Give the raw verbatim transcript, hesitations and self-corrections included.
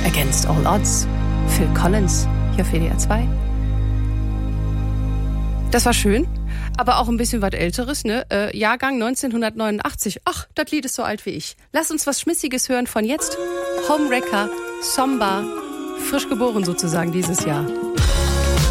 Against All Odds. Phil Collins, hier auf W D R zwei. Das war schön, aber auch ein bisschen was Älteres, ne? Äh, Jahrgang neunzehnhundertneunundachtzig. Ach, das Lied ist so alt wie ich. Lass uns was Schmissiges hören von jetzt. Homewrecker, Somba, frisch geboren sozusagen dieses Jahr.